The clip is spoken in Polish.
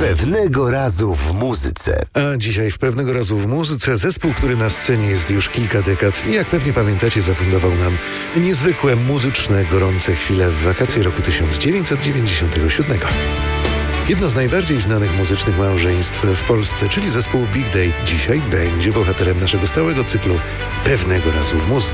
Pewnego razu w muzyce. A dzisiaj w Pewnego razu w muzyce zespół, który na scenie jest już kilka dekad i jak pewnie pamiętacie, zafundował nam niezwykłe, muzyczne, gorące chwile w wakacje roku 1997. Jedno z najbardziej znanych muzycznych małżeństw w Polsce, czyli zespół Big Day, dzisiaj będzie bohaterem naszego stałego cyklu Pewnego razu w muzyce.